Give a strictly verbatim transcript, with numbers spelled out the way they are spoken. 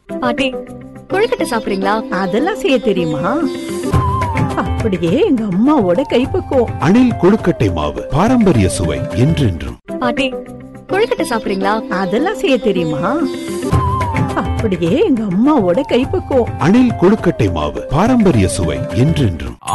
பாட்டி, கொழுக்கட்டை சாப்பிடுறீங்களா? அதெல்லாம் செய்ய தெரியுமா? அப்படியே எங்க அம்மாவோட கைப்பக்குவம். அணில் கொழுக்கட்டை மாவு, பாரம்பரிய சுவை என்றென்றும். பாட்டி, கொழுக்கட்டை சாப்பிடுறீங்களா? அதெல்லாம் செய்ய தெரியுமா? அப்படியே எங்க அம்மாவோட கைப்பக்குவம். அணில் கொழுக்கட்டை மாவு, பாரம்பரிய சுவை என்றென்றும்.